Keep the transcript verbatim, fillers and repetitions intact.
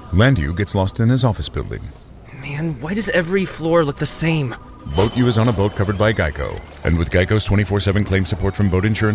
Landu gets lost in his office building. Man, why does every floor look the same? Boat U is on a boat covered by Geico. And with Geico's twenty-four seven claim support from boat insurance